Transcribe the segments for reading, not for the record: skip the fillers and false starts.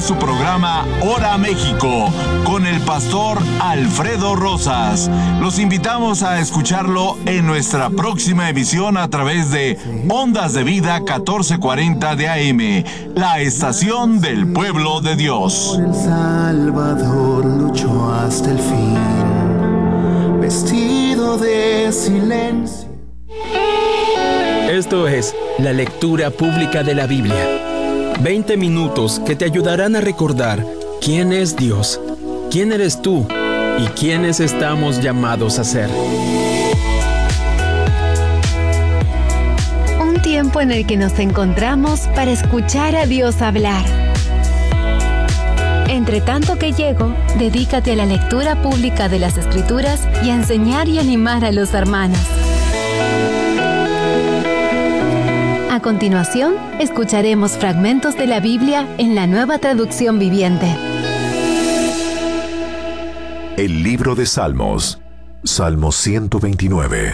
su programa Hora México con el pastor Alfredo Rosas. Los invitamos a escucharlo en nuestra próxima emisión a través de Ondas de Vida 1440 de AM, la estación del pueblo de Dios. El Salvador luchó hasta el fin, vestido de silencio. Esto es la lectura pública de la Biblia. 20 minutos que te ayudarán a recordar quién es Dios, quién eres tú y quiénes estamos llamados a ser. Un tiempo en el que nos encontramos para escuchar a Dios hablar. Entre tanto que llego, dedícate a la lectura pública de las Escrituras y a enseñar y animar a los hermanos. A continuación, escucharemos fragmentos de la Biblia en la Nueva Traducción Viviente. El libro de Salmos, Salmo 129.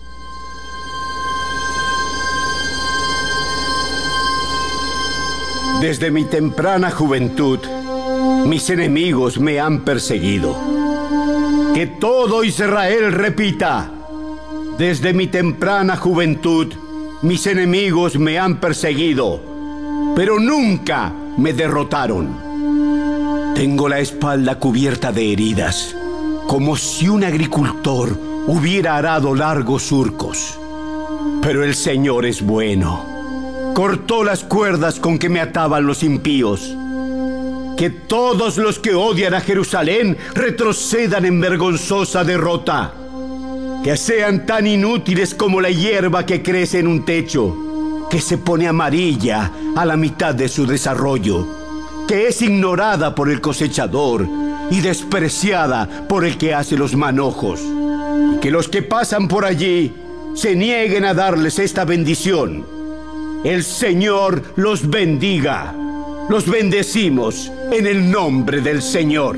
Desde mi temprana juventud, mis enemigos me han perseguido. Que todo Israel repita: desde mi temprana juventud, mis enemigos me han perseguido, pero nunca me derrotaron. Tengo la espalda cubierta de heridas, como si un agricultor hubiera arado largos surcos. Pero el Señor es bueno. Cortó las cuerdas con que me ataban los impíos. Que todos los que odian a Jerusalén retrocedan en vergonzosa derrota. Que sean tan inútiles como la hierba que crece en un techo, que se pone amarilla a la mitad de su desarrollo, que es ignorada por el cosechador y despreciada por el que hace los manojos. Y que los que pasan por allí se nieguen a darles esta bendición. El Señor los bendiga. Los bendecimos en el nombre del Señor.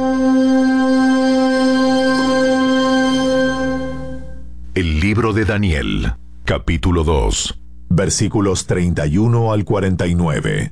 El libro de Daniel, capítulo 2, versículos 31 al 49.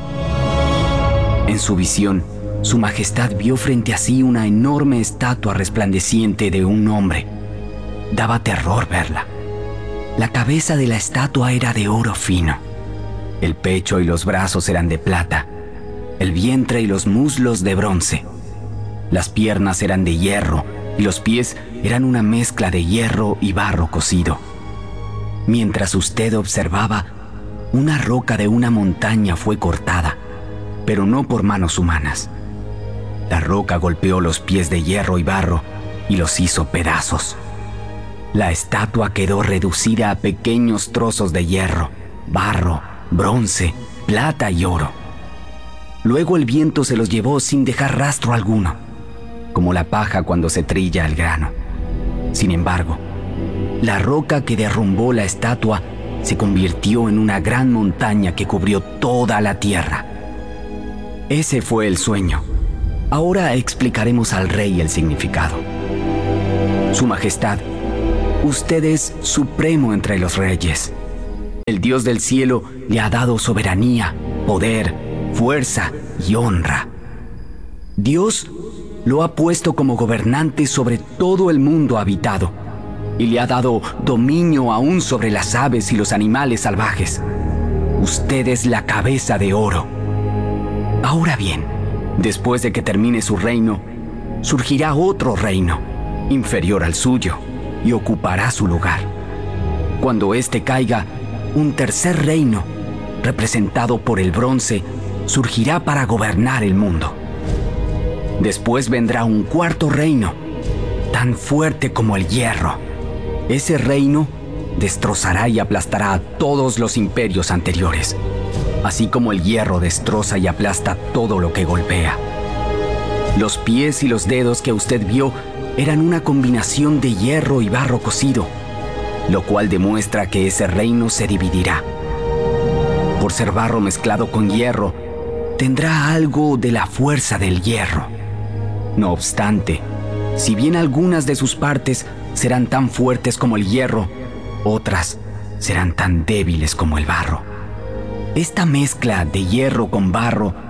En su visión, su majestad vio frente a sí una enorme estatua resplandeciente de un hombre. Daba terror verla. La cabeza de la estatua era de oro fino. El pecho y los brazos eran de plata. El vientre y los muslos de bronce. Las piernas eran de hierro y los pies eran una mezcla de hierro y barro cocido. Mientras usted observaba, una roca de una montaña fue cortada, pero no por manos humanas. La roca golpeó los pies de hierro y barro y los hizo pedazos. La estatua quedó reducida a pequeños trozos de hierro, barro, bronce, plata y oro. Luego el viento se los llevó sin dejar rastro alguno, como la paja cuando se trilla el grano. Sin embargo, la roca que derrumbó la estatua se convirtió en una gran montaña que cubrió toda la tierra. Ese fue el sueño. Ahora explicaremos al rey el significado. Su Majestad, usted es supremo entre los reyes. El Dios del cielo le ha dado soberanía, poder, fuerza y honra. Dios lo ha puesto como gobernante sobre todo el mundo habitado y le ha dado dominio aún sobre las aves y los animales salvajes. Usted es la cabeza de oro. Ahora bien, después de que termine su reino, surgirá otro reino, inferior al suyo, y ocupará su lugar. Cuando éste caiga, un tercer reino, representado por el bronce, surgirá para gobernar el mundo. Después vendrá un cuarto reino, tan fuerte como el hierro. Ese reino destrozará y aplastará a todos los imperios anteriores, así como el hierro destroza y aplasta todo lo que golpea. Los pies y los dedos que usted vio eran una combinación de hierro y barro cocido, lo cual demuestra que ese reino se dividirá. Por ser barro mezclado con hierro, tendrá algo de la fuerza del hierro. No obstante, si bien algunas de sus partes serán tan fuertes como el hierro, otras serán tan débiles como el barro. Esta mezcla de hierro con barro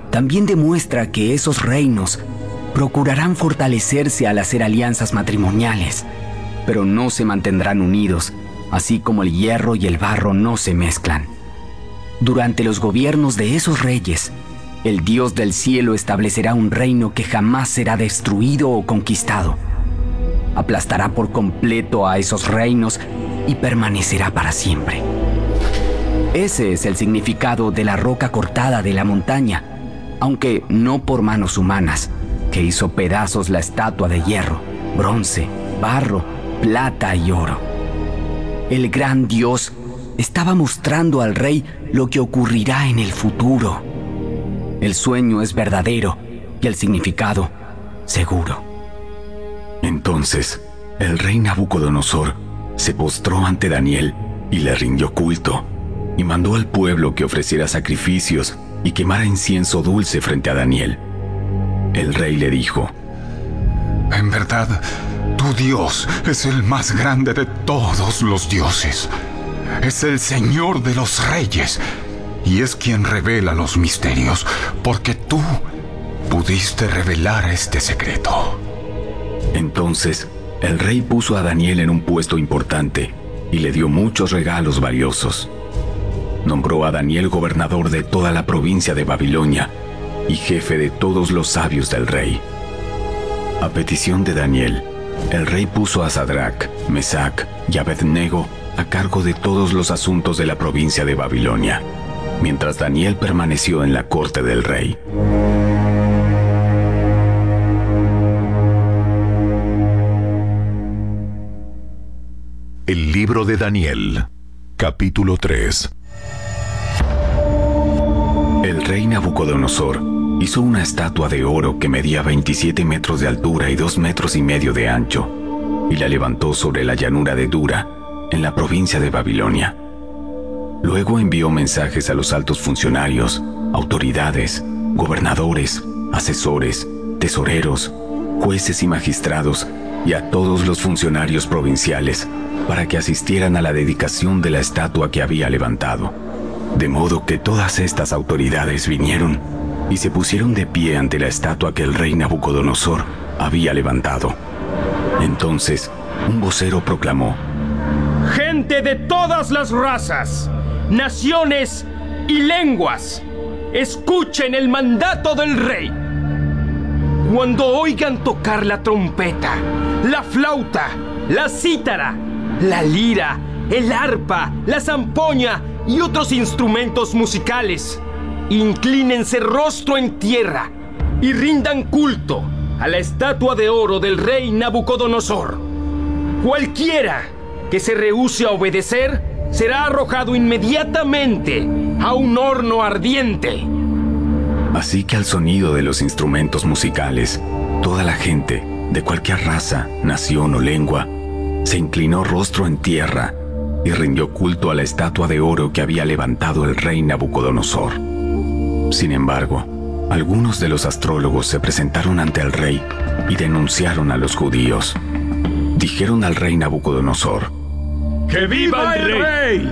también demuestra que esos reinos procurarán fortalecerse al hacer alianzas matrimoniales, pero no se mantendrán unidos, así como el hierro y el barro no se mezclan. Durante los gobiernos de esos reyes, el Dios del cielo establecerá un reino que jamás será destruido o conquistado. Aplastará por completo a esos reinos y permanecerá para siempre. Ese es el significado de la roca cortada de la montaña, aunque no por manos humanas, que hizo pedazos la estatua de hierro, bronce, barro, plata y oro. El gran Dios estaba mostrando al rey lo que ocurrirá en el futuro. El sueño es verdadero y el significado seguro. Entonces, el rey Nabucodonosor se postró ante Daniel y le rindió culto, y mandó al pueblo que ofreciera sacrificios y quemara incienso dulce frente a Daniel. El rey le dijo: En verdad, tu Dios es el más grande de todos los dioses. Es el Señor de los reyes y es quien revela los misterios, porque tú pudiste revelar este secreto. Entonces, el rey puso a Daniel en un puesto importante y le dio muchos regalos valiosos. Nombró a Daniel gobernador de toda la provincia de Babilonia y jefe de todos los sabios del rey. A petición de Daniel, el rey puso a Sadrac, Mesac y Abed-Nego a cargo de todos los asuntos de la provincia de Babilonia, mientras Daniel permaneció en la corte del rey. El libro de Daniel, capítulo 3. El rey Nabucodonosor hizo una estatua de oro que medía 27 metros de altura y 2 metros y medio de ancho, y la levantó sobre la llanura de Dura, en la provincia de Babilonia. Luego envió mensajes a los altos funcionarios, autoridades, gobernadores, asesores, tesoreros, jueces y magistrados, y a todos los funcionarios provinciales, para que asistieran a la dedicación de la estatua que había levantado. De modo que todas estas autoridades vinieron y se pusieron de pie ante la estatua que el rey Nabucodonosor había levantado. Entonces, un vocero proclamó: Gente de todas las razas, naciones y lenguas, escuchen el mandato del rey. Cuando oigan tocar la trompeta, la flauta, la cítara, la lira, el arpa, la zampoña y otros instrumentos musicales, inclínense rostro en tierra y rindan culto a la estatua de oro del rey Nabucodonosor. Cualquiera que se rehúse a obedecer será arrojado inmediatamente a un horno ardiente. Así que al sonido de los instrumentos musicales, toda la gente, de cualquier raza, nación o lengua, se inclinó rostro en tierra y rindió culto a la estatua de oro que había levantado el rey Nabucodonosor. Sin embargo, algunos de los astrólogos se presentaron ante el rey y denunciaron a los judíos. Dijeron al rey Nabucodonosor: ¡Que viva el rey!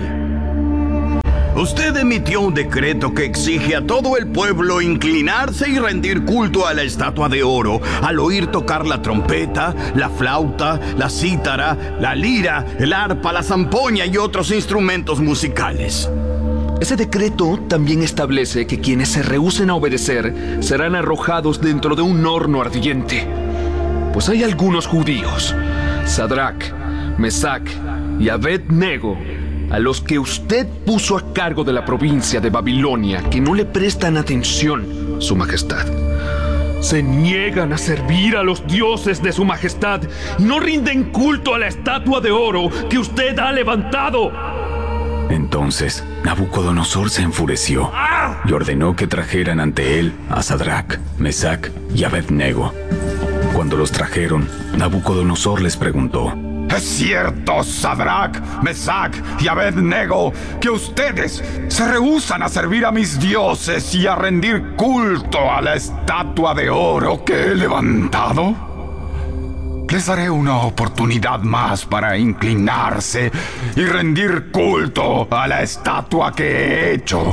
Usted emitió un decreto que exige a todo el pueblo inclinarse y rendir culto a la estatua de oro al oír tocar la trompeta, la flauta, la cítara, la lira, el arpa, la zampoña y otros instrumentos musicales. Ese decreto también establece que quienes se rehúsen a obedecer serán arrojados dentro de un horno ardiente. Pues hay algunos judíos, Sadrac, Mesac y Abed-Nego, a los que usted puso a cargo de la provincia de Babilonia, que no le prestan atención, Su Majestad. Se niegan a servir a los dioses de Su Majestad y no rinden culto a la estatua de oro que usted ha levantado. Entonces Nabucodonosor se enfureció y ordenó que trajeran ante él a Sadrac, Mesac y Abed-Nego. Cuando los trajeron, Nabucodonosor les preguntó: ¿Es cierto, Sadrac, Mesac y Abed-Nego, que ustedes se rehúsan a servir a mis dioses y a rendir culto a la estatua de oro que he levantado? Les daré una oportunidad más para inclinarse y rendir culto a la estatua que he hecho,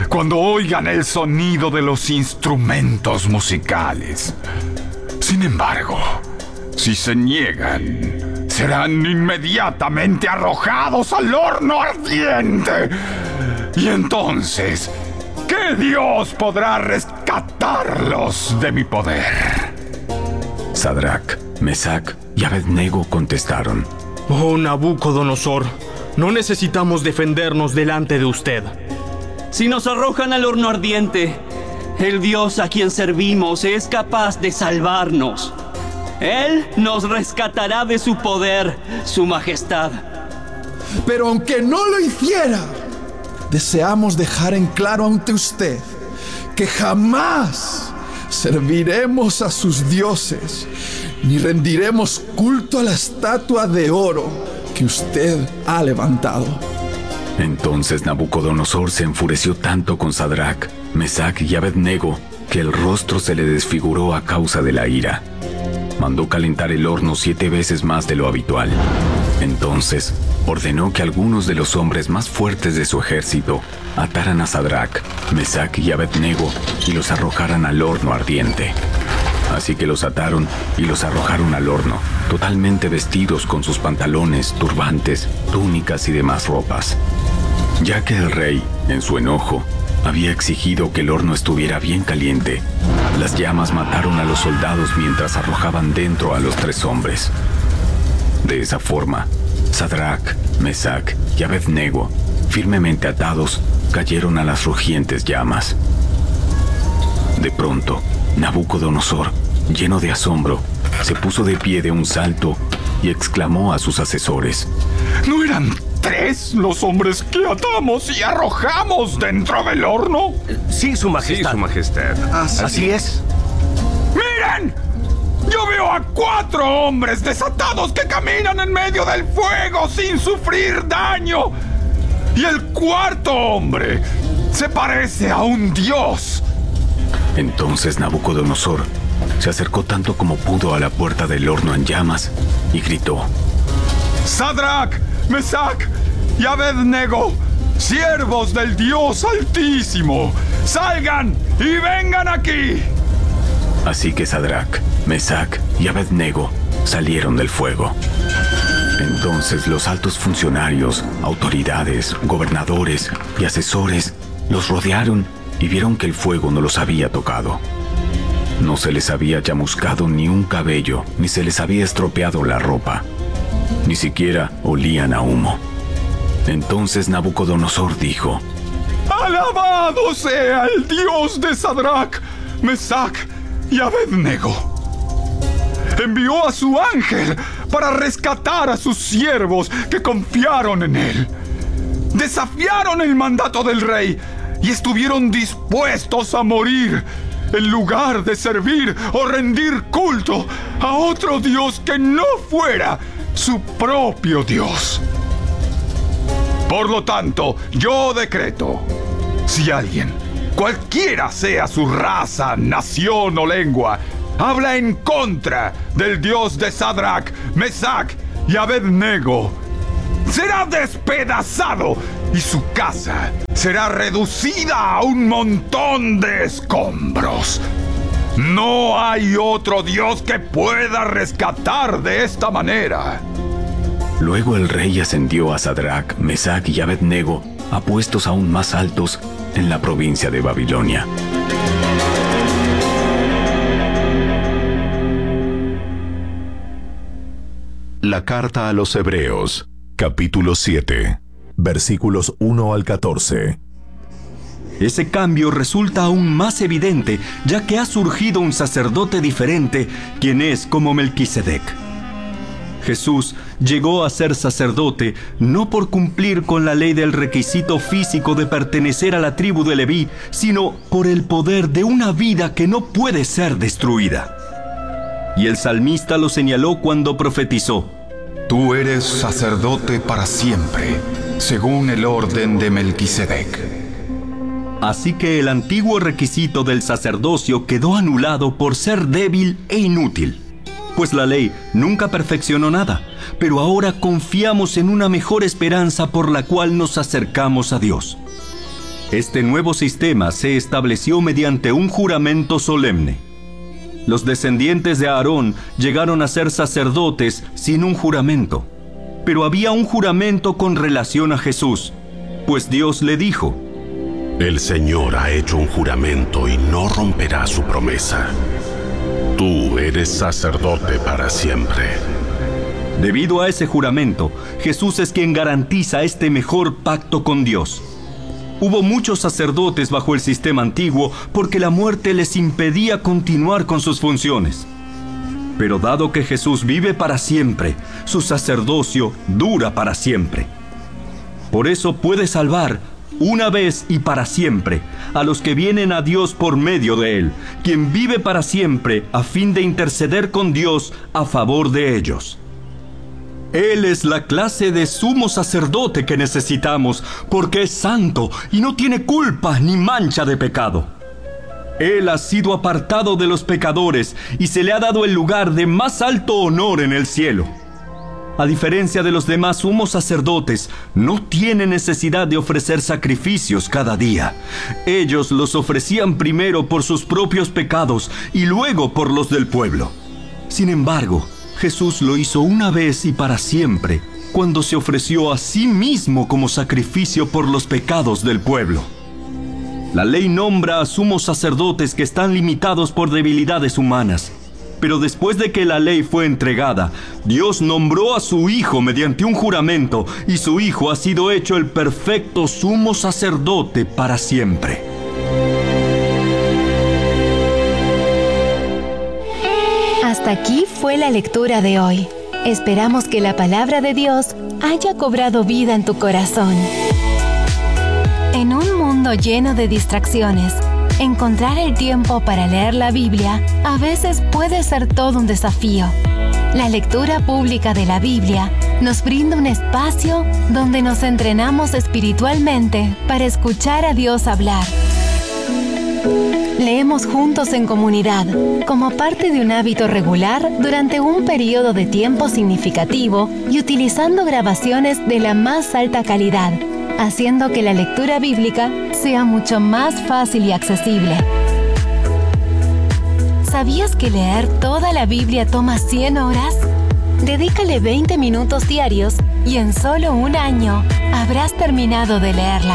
cuando oigan el sonido de los instrumentos musicales. Sin embargo, si se niegan, serán inmediatamente arrojados al horno ardiente. Y entonces, ¿qué Dios podrá rescatarlos de mi poder? Sadrac, Mesac y Abednego contestaron: Oh Nabucodonosor, no necesitamos defendernos delante de usted. Si nos arrojan al horno ardiente, el Dios a quien servimos es capaz de salvarnos. Él nos rescatará de su poder, su majestad. Pero aunque no lo hiciera, deseamos dejar en claro ante usted que jamás serviremos a sus dioses, ni rendiremos culto a la estatua de oro que usted ha levantado. Entonces Nabucodonosor se enfureció tanto con Sadrac, Mesac y Abednego que el rostro se le desfiguró a causa de la ira. Mandó calentar el horno 7 veces más de lo habitual. Entonces ordenó que algunos de los hombres más fuertes de su ejército ataran a Sadrac, Mesac y Abednego y los arrojaran al horno ardiente. Así que los ataron y los arrojaron al horno, totalmente vestidos con sus pantalones, turbantes, túnicas y demás ropas. Ya que el rey, en su enojo, había exigido que el horno estuviera bien caliente, las llamas mataron a los soldados mientras arrojaban dentro a los 3 hombres. De esa forma, Sadrac, Mesac y Abednego, firmemente atados, cayeron a las rugientes llamas. De pronto, Nabucodonosor, lleno de asombro, se puso de pie de un salto y exclamó a sus asesores: ¿No eran 3 los hombres que atamos y arrojamos dentro del horno? Sí, Su Majestad. Sí, Su Majestad. Así es. ¡Miren! Yo veo a 4 hombres desatados que caminan en medio del fuego sin sufrir daño. Y el 4º hombre se parece a un dios. Entonces Nabucodonosor se acercó tanto como pudo a la puerta del horno en llamas y gritó: Sadrac, Mesac y Abednego, siervos del Dios Altísimo, salgan y vengan aquí. Así que Sadrac, Mesac y Abednego salieron del fuego. Entonces los altos funcionarios, autoridades, gobernadores y asesores los rodearon y vieron que el fuego no los había tocado. No se les había chamuscado ni un cabello, ni se les había estropeado la ropa. Ni siquiera olían a humo. Entonces Nabucodonosor dijo: ¡Alabado sea el Dios de Sadrac, Mesac y Abednego! Envió a su ángel para rescatar a sus siervos que confiaron en él. Desafiaron el mandato del rey y estuvieron dispuestos a morir en lugar de servir o rendir culto a otro Dios que no fuera su propio Dios. Por lo tanto, yo decreto: si alguien, cualquiera sea su raza, nación o lengua, habla en contra del Dios de Sadrac, Mesac y Abednego, será despedazado y su casa será reducida a un montón de escombros. No hay otro Dios que pueda rescatar de esta manera. Luego el rey ascendió a Sadrac, Mesac y Abednego a puestos aún más altos en la provincia de Babilonia. La carta a los Hebreos, capítulo 7, versículos 1 al 14. Ese cambio resulta aún más evidente, ya que ha surgido un sacerdote diferente, quien es como Melquisedec. Jesús llegó a ser sacerdote no por cumplir con la ley del requisito físico de pertenecer a la tribu de Leví, sino por el poder de una vida que no puede ser destruida. Y el salmista lo señaló cuando profetizó: Tú eres sacerdote para siempre, según el orden de Melquisedec. Así que el antiguo requisito del sacerdocio quedó anulado por ser débil e inútil. Pues la ley nunca perfeccionó nada, pero ahora confiamos en una mejor esperanza por la cual nos acercamos a Dios. Este nuevo sistema se estableció mediante un juramento solemne. Los descendientes de Aarón llegaron a ser sacerdotes sin un juramento, pero había un juramento con relación a Jesús, pues Dios le dijo: El Señor ha hecho un juramento y no romperá su promesa. Tú eres sacerdote para siempre. Debido a ese juramento, Jesús es quien garantiza este mejor pacto con Dios. Hubo muchos sacerdotes bajo el sistema antiguo porque la muerte les impedía continuar con sus funciones. Pero dado que Jesús vive para siempre, su sacerdocio dura para siempre. Por eso puede salvar, una vez y para siempre, a los que vienen a Dios por medio de Él, quien vive para siempre a fin de interceder con Dios a favor de ellos. Él es la clase de sumo sacerdote que necesitamos, porque es santo y no tiene culpa ni mancha de pecado. Él ha sido apartado de los pecadores y se le ha dado el lugar de más alto honor en el cielo. A diferencia de los demás sumos sacerdotes, no tiene necesidad de ofrecer sacrificios cada día. Ellos los ofrecían primero por sus propios pecados y luego por los del pueblo. Sin embargo, Jesús lo hizo una vez y para siempre, cuando se ofreció a sí mismo como sacrificio por los pecados del pueblo. La ley nombra a sumos sacerdotes que están limitados por debilidades humanas. Pero después de que la ley fue entregada, Dios nombró a su Hijo mediante un juramento, y su Hijo ha sido hecho el perfecto sumo sacerdote para siempre. Hasta aquí fue la lectura de hoy. Esperamos que la palabra de Dios haya cobrado vida en tu corazón. En un mundo lleno de distracciones, encontrar el tiempo para leer la Biblia a veces puede ser todo un desafío. La lectura pública de la Biblia nos brinda un espacio donde nos entrenamos espiritualmente para escuchar a Dios hablar. Leemos juntos en comunidad, como parte de un hábito regular durante un periodo de tiempo significativo y utilizando grabaciones de la más alta calidad, haciendo que la lectura bíblica sea mucho más fácil y accesible. ¿Sabías que leer toda la Biblia toma 100 horas? Dedícale 20 minutos diarios y en solo un año habrás terminado de leerla.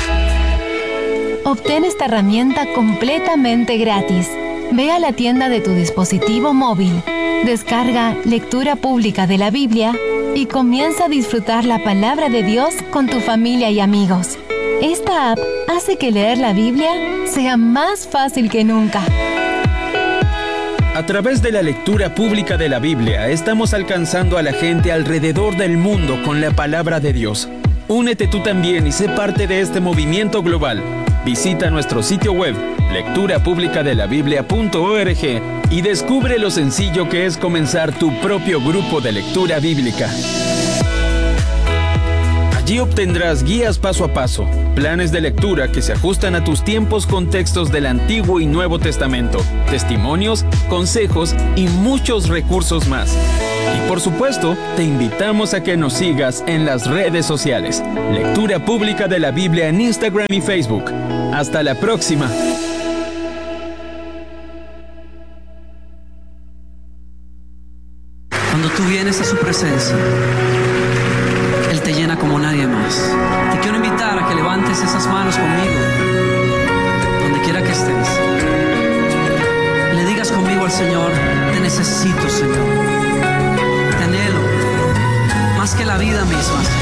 Obtén esta herramienta completamente gratis. Ve a la tienda de tu dispositivo móvil, descarga Lectura Pública de la Biblia y comienza a disfrutar la palabra de Dios con tu familia y amigos. Esta app hace que leer la Biblia sea más fácil que nunca. A través de la lectura pública de la Biblia, estamos alcanzando a la gente alrededor del mundo con la palabra de Dios. Únete tú también y sé parte de este movimiento global. Visita nuestro sitio web, lecturapublicadelabiblia.org, y descubre lo sencillo que es comenzar tu propio grupo de lectura bíblica. Allí obtendrás guías paso a paso, planes de lectura que se ajustan a tus tiempos con textos del Antiguo y Nuevo Testamento, testimonios, consejos y muchos recursos más. Y por supuesto, te invitamos a que nos sigas en las redes sociales. Lectura Pública de la Biblia en Instagram y Facebook. Hasta la próxima. Cuando tú vienes a su presencia, Él te llena como nadie más. Te quiero invitar a que levantes esas manos conmigo, donde quiera que estés. Le digas conmigo al Señor: te necesito, Señor. Te anhelo más que la vida misma, Señor.